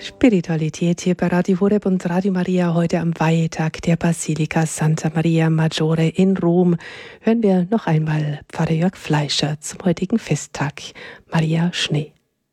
Spiritualität hier bei Radio Horeb und Radio Maria heute am Weihetag der Basilika Santa Maria Maggiore in Rom. Hören wir noch einmal Pfarrer Jörg Fleischer zum heutigen Festtag Maria Schnee.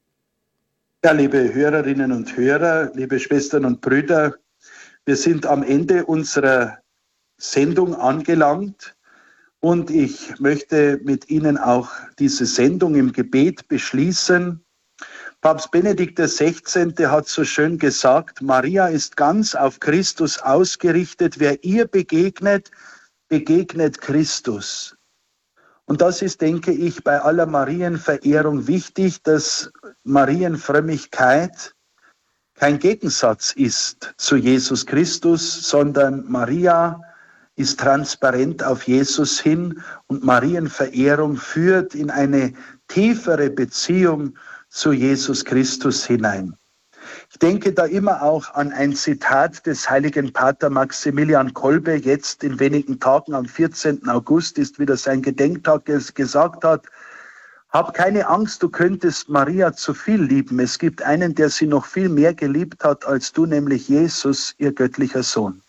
Ja, liebe Hörerinnen und Hörer, liebe Schwestern und Brüder, wir sind am Ende unserer Sendung angelangt und ich möchte mit Ihnen auch diese Sendung im Gebet beschließen. Papst Benedikt XVI. Hat so schön gesagt, Maria ist ganz auf Christus ausgerichtet. Wer ihr begegnet, begegnet Christus. Und das ist, denke ich, bei aller Marienverehrung wichtig, dass Marienfrömmigkeit kein Gegensatz ist zu Jesus Christus, sondern Maria ist transparent auf Jesus hin und Marienverehrung führt in eine tiefere Beziehung zu Jesus Christus hinein. Ich denke da immer auch an ein Zitat des heiligen Pater Maximilian Kolbe, jetzt in wenigen Tagen am 14. August ist wieder sein Gedenktag, der es gesagt hat, hab keine Angst, du könntest Maria zu viel lieben. Es gibt einen, der sie noch viel mehr geliebt hat als du, nämlich Jesus, ihr göttlicher Sohn.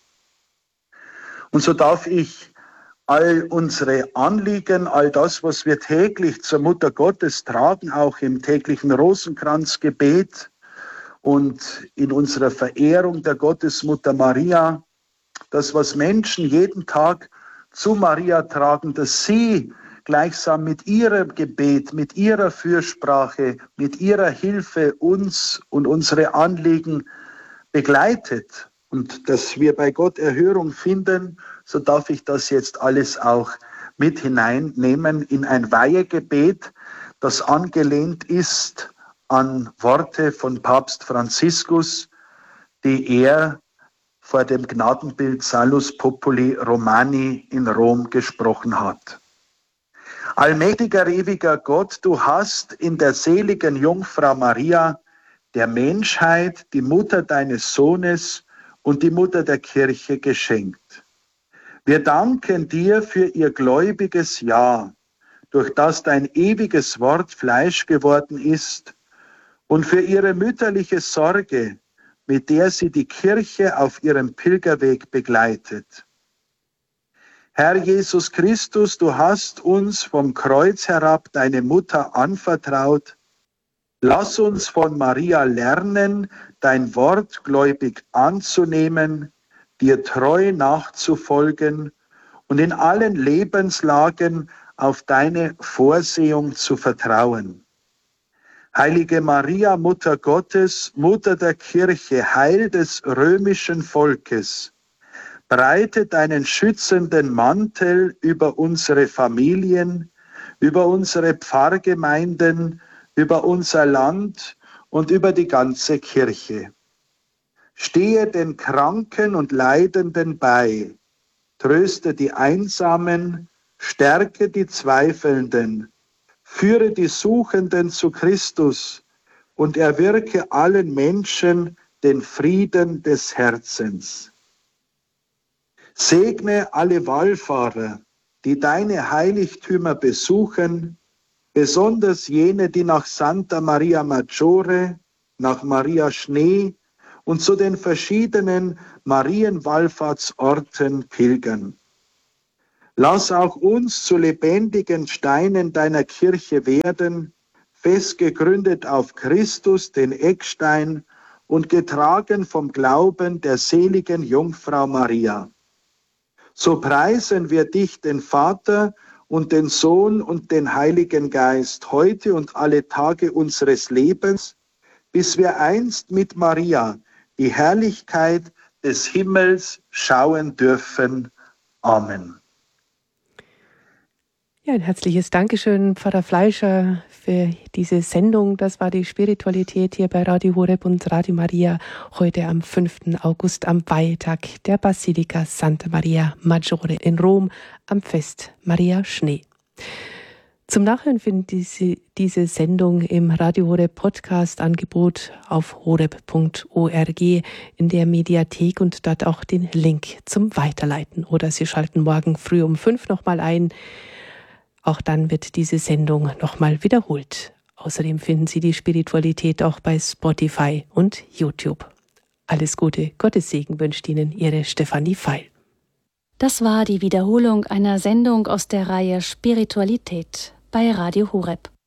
Und so darf ich all unsere Anliegen, all das, was wir täglich zur Mutter Gottes tragen, auch im täglichen Rosenkranzgebet und in unserer Verehrung der Gottesmutter Maria, das, was Menschen jeden Tag zu Maria tragen, dass sie gleichsam mit ihrem Gebet, mit ihrer Fürsprache, mit ihrer Hilfe uns und unsere Anliegen begleitet und dass wir bei Gott Erhörung finden, so darf ich das jetzt alles auch mit hineinnehmen in ein Weihegebet, das angelehnt ist an Worte von Papst Franziskus, die er vor dem Gnadenbild Salus Populi Romani in Rom gesprochen hat. Allmächtiger, ewiger Gott, du hast in der seligen Jungfrau Maria der Menschheit die Mutter deines Sohnes und die Mutter der Kirche geschenkt. Wir danken dir für ihr gläubiges Ja, durch das dein ewiges Wort Fleisch geworden ist, und für ihre mütterliche Sorge, mit der sie die Kirche auf ihrem Pilgerweg begleitet. Herr Jesus Christus, du hast uns vom Kreuz herab deine Mutter anvertraut. Lass uns von Maria lernen, dein Wort gläubig anzunehmen, dir treu nachzufolgen und in allen Lebenslagen auf deine Vorsehung zu vertrauen. Heilige Maria, Mutter Gottes, Mutter der Kirche, Heil des römischen Volkes, breite deinen schützenden Mantel über unsere Familien, über unsere Pfarrgemeinden, über unser Land und über die ganze Kirche. Stehe den Kranken und Leidenden bei, tröste die Einsamen, stärke die Zweifelnden, führe die Suchenden zu Christus und erwirke allen Menschen den Frieden des Herzens. Segne alle Wallfahrer, die deine Heiligtümer besuchen, besonders jene, die nach Santa Maria Maggiore, nach Maria Schnee und zu den verschiedenen Marienwallfahrtsorten pilgern. Lass auch uns zu lebendigen Steinen deiner Kirche werden, fest gegründet auf Christus, den Eckstein, und getragen vom Glauben der seligen Jungfrau Maria. So preisen wir dich, den Vater und den Sohn und den Heiligen Geist, heute und alle Tage unseres Lebens, bis wir einst mit Maria die Herrlichkeit des Himmels schauen dürfen. Amen. Ja, ein herzliches Dankeschön, Pfarrer Fleischer, für diese Sendung. Das war die Spiritualität hier bei Radio Horeb und Radio Maria heute am 5. August am Weihetag der Basilika Santa Maria Maggiore in Rom am Fest Maria Schnee. Zum Nachhören findet diese Sendung im Radio Horeb Podcast Angebot auf horeb.org in der Mediathek und dort auch den Link zum Weiterleiten. Oder Sie schalten morgen früh um 5 nochmal ein. Auch dann wird diese Sendung nochmal wiederholt Außerdem finden Sie die Spiritualität auch bei Spotify und YouTube. Alles Gute, Gottes Segen wünscht Ihnen Ihre Stefanie Feil. Das war die Wiederholung einer Sendung aus der Reihe Spiritualität bei Radio Horeb.